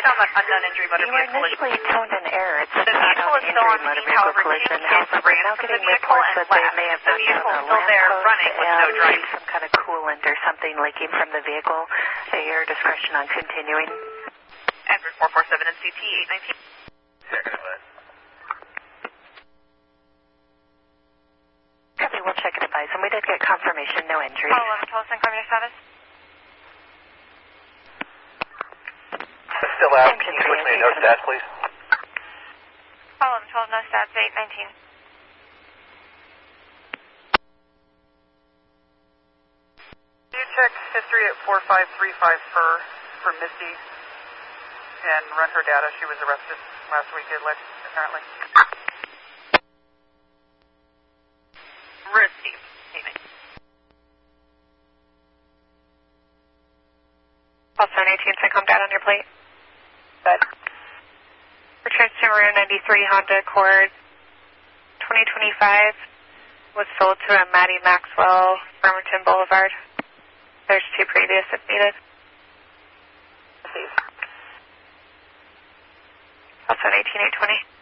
update on that unknown injury motor vehicle. vehicle. You initially toned an error. It's the vehicle is still on scene, however, collision. kids ran Now from the getting vehicle reports and that they left. may have The vehicle is still there running with no driver. Some kind of coolant or something leaking from the vehicle. At your discretion on continuing. Andrew 447 and CT 819. Second of that. Copy, we'll check and advise, and we did get confirmation, no injuries. Call 1112, confirm your status. Still out. Can you switch me to no stats, please? Call 1112, no stats 819. You check history at 4535 for Misty and run her data. She was arrested last week, apparently. Receive. Also, 18, so come down on your plate. Good. Returns to Maroon 93 Honda Accord 2025 was sold to a Maddie Maxwell, Bremerton Boulevard. There's 2 previous if needed. Receive. Also, 18820.